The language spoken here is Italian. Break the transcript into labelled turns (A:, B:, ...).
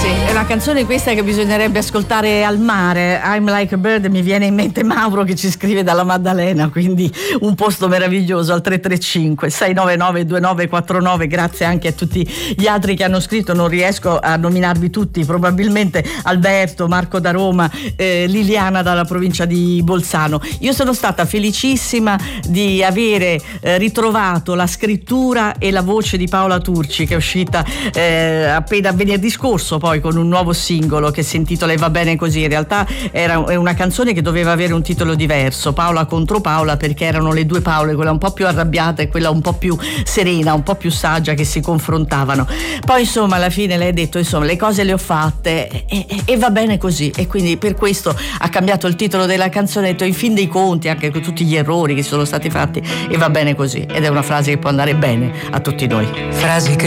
A: Sì, è una canzone questa che bisognerebbe ascoltare al mare. I'm Like a Bird, mi viene in mente Mauro che ci scrive dalla Maddalena, quindi un posto meraviglioso al 335 699 2949. Grazie anche a tutti gli altri che hanno scritto, non riesco a nominarvi tutti, probabilmente Alberto, Marco da Roma, Liliana dalla provincia di Bolzano. Io sono stata felicissima di avere ritrovato la scrittura e la voce di Paola Turci, che è uscita appena venerdì scorso poi con un nuovo singolo che si intitola E va bene così. In realtà è una canzone che doveva avere un titolo diverso, Paola contro Paola, perché erano le due Paole, quella un po' più arrabbiata e quella un po' più serena, un po' più saggia, che si confrontavano. Poi insomma alla fine lei ha detto insomma le cose le ho fatte e va bene così, e quindi per questo ha cambiato il titolo della canzone, ha detto in fin dei conti, anche con tutti gli errori che sono stati fatti, e va bene così, ed è una frase che può andare bene a tutti noi.
B: Frasi che